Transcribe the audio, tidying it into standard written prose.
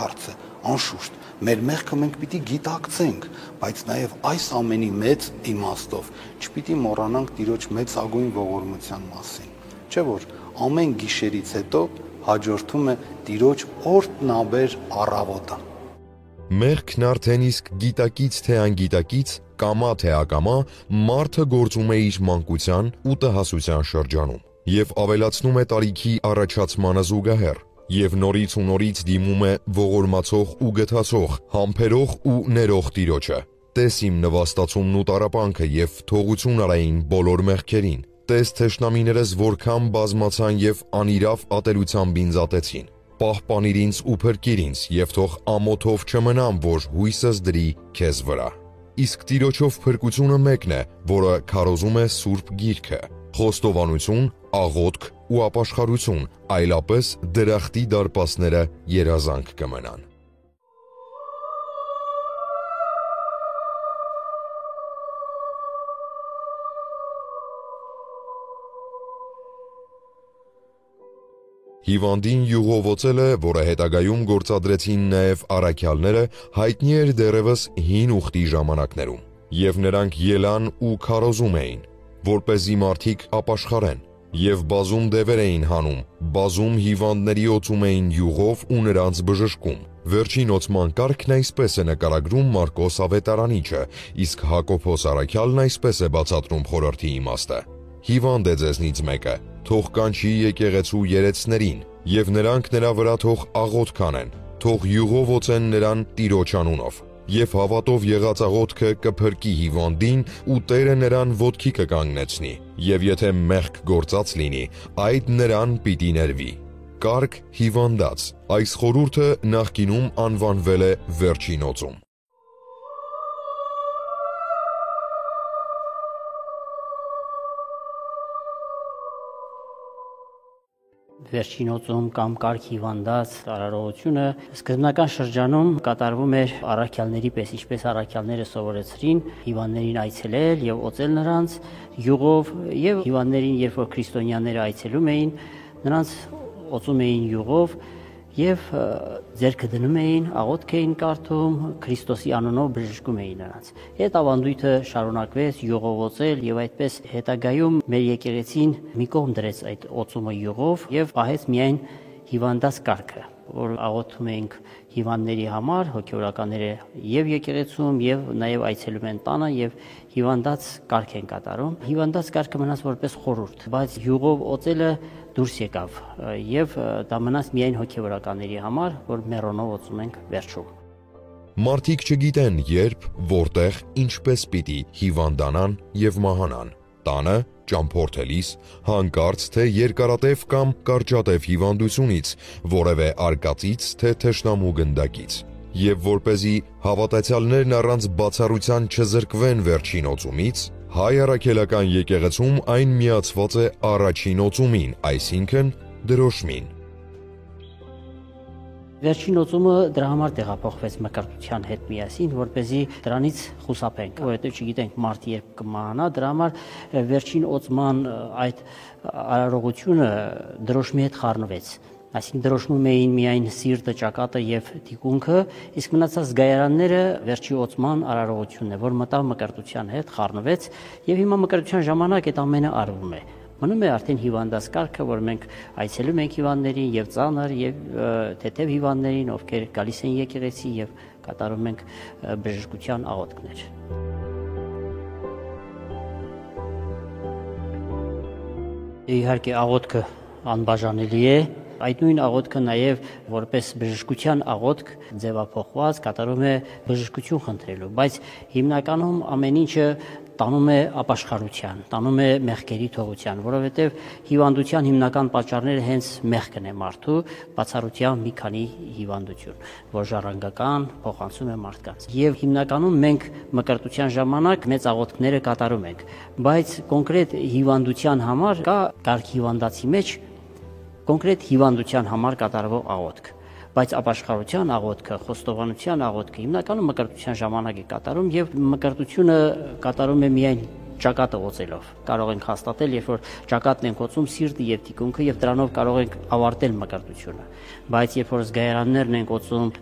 հարց է, անշուշտ, մեր մեղքը մենք պիտի գիտակցենք, բայց նաև այս ամենի մեծ իմաստով չպիտի մոռանանք Տիրոջ մեծագույն ողորմության մասին։ Չէ՞ որ ամեն գիշերից հետո հաջորդում է Տիրոջ օրհնաբեր առավոտը։ Մեղքն արդեն իսկ գիտակից թե անգիտակից, կամա թե ակամա, մարդը գործում է իր մանկության ու տհասության շրջանում և ավելացնում է տարիքի առաջացմանը զուգահեռ, և նորից ու նորից դիմում է ողորմացող ու գթացող, համբերող ու ներող Տիրոջը։ Տես իմ նվաստացումն ու տառապանքը և թողություն արային բոլոր մեղքերին։ Տես թշնամիներս որքան բազմացան և անիրավ ատելությամբ ինձ ատեցին։ Պահպանիր ինձ ու փրկիր ինձ և թող ամոթով չմնամ, որ հույսս դրի քեզ վրա։ Իսկ Տիրոջով փրկությունը մեկն է, որը քարոզում է Սուրբ Գիրքը։ Խոստովանություն, աղոթք ու ապաշխարություն, այլապես դրախտի դարպասները երազանք կմնան։ Հիվանդին յուղովոցելը, որը հետագայում գործադրեցին նաև առաքյալները, հայտնի էր դեռևս հին ուխտի ժամանակներում, և նրանք ելան ու քարոզում էին, որպեսզի մարդիկ ապաշխարեն, և բազում դևեր էին հանում, բազում հիվանդների օծում էին յուղով ու նրանց բժշկում։ Վերջին օծման կարգն այսպես է նկարագրում Մարկոս ավետարանիչը, իսկ Հակոբոս առաքյալն այսպես է բացատրում խորհրդի իմաստը. «Հիվանդ է ձեզնից մեկը, թող կանչի եկեղեցու երեցներին, և նրանք նրա վրա թող աղոթք անեն, թող յուղով օծեն նրան Տիրոջ անունով, և հավատով եղած աղոթքը կփրկի հիվանդին ու Տերը նրան ոտքի կկանգնեցնի, և եթե մեղք գործած լինի, այդ նրան պիտի ներվի»։ Կարգ հիվանդած։ Այս խորհուրդը նախկինում անվանվել է վերջին օծում։ Վերջին օծում կամ կարգ հիվանդած արարողությունը սկզբնական շրջանում կատարվում էր առաքյալների պես, ինչպես առաքյալները սովորեցրին հիվանդներին այցելել եւ օծել նրանց յուղով, եւ հիվանդներին, երբ որ քրիստոնյաները այցելում էին, նրանց օծում էին յուղով եւ ձեռքը դնում էին, աղոթք էին կարդում, Քրիստոսի անունով բժշկում էին նրանց։ Այդ ավանդույթը շարունակվեց յուղով օծել եւ այդպես հետագայում մեր եկեղեցին մի կողմ դրեց այդ օծումը յուղով եւ պահեց միայն հիվանդած կարգը, որ աղոթում էինք հիվանդների համար, հոգեորականները եւ եկեղեցում եւ նաեւ այցելում են տանը եւ հիվանդած կարգ են կատարում։ Հիվանդած կարգը մնաց որպես խորհուրդ, բայց յուղով օծելը դուրս եկավ եւ դա մնաց միայն հոգեորականների համար, որ մեռոնով օծում ենք վերջում։ Մարդիկ չգիտեն երբ, որտեղ, ինչպես պիտի հիվանդանան եւ մահանան։ Տանը, ճամփորդելիս, հանկարծ թե երկարատև կամ կարճատև հիվանդությունից, որևէ արկածից թե թշնամու գնդակից։ Եվ որպեսզի հավատացյալներն առանց բացառության չզրկվեն վերջին օծումից, հայ առաքելական եկեղեցում այն միացված է առաջին օծումին, այսինքն դրոշմին։ Վերջին օծումը դրա համար տեղափոխվեց մկրտության հետ միասին, որպեսզի դրանից խուսափենք, որովհետև չգիտենք մարդ երբ կմահանա, դրա համար վերջին օծման այդ արարողությունը դրոշմի հետ խառնվեց։ Այսինքն դրոշմում էին միայն սիրտը, ճակատը եւ թիկունքը, իսկ մնացած զգայարանները վերջի օծման արարողությունն է, որ մտավ մկրտության հետ, խառնվեց եւ հիմա մկրտության ժամանակ այդ ամենը արվում է։ Մնում է արդեն հիվանդած կարգը, որ մենք այցելում ենք հիվանդներին եւ ծանր եւ թեթև հիվանդներին, ովքեր գալիս են եկեղեցի եւ կատարում ենք բժշկության աղոթքներ։ Իհարկե աղոթքը անբաժանելի է։ Այդ նույն աղոթքը նաև որպես բժշկության աղոթք ձևափոխված կատարում է բժշկություն խնդրելու, բայց հիմնականում ամեն ինչը տանում է ապաշխարության, տանում է մեղքերի թողության, որովհետև հիվանդության հիմնական պատճառները հենց մեղքն է մարդու, բացառությամբ մի քանի հիվանդություն, որ ժառանգական փոխանցում է մարդկանց։ Եվ հիմնականում մենք մկրտության ժամանակ մեծ աղոթքները կատարում ենք, բայց կոնկրետ հիվանդության համար կա կարգ հիվանդացի մեջ կոնկրետ հիվանդության համար կատարվող աղոթք, բայց ապաշխարության աղոթքը, խոստովանության աղոթքը հիմնականում մկրտության ժամանակ է կատարում եւ մկրտությունը կատարում է միայն ճակատը օծելով։ Կարող ենք հաստատել, երբ որ ճակատն ենք օծում սիրտը եւ թիկունքը եւ դրանով կարող ենք ավարտել մկրտությունը։ Բայց երբ որ զգայարաններն ենք օծում